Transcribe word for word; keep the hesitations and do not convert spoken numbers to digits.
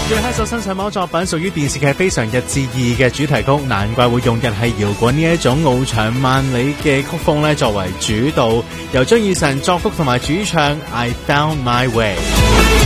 最後一首新上榜作品屬於電視劇《非常日誌二》嘅主題曲，難怪會用日系搖滾呢一種翱翔萬里嘅曲風咧作為主導，由張雨晨作曲同埋主唱 I Found My Way。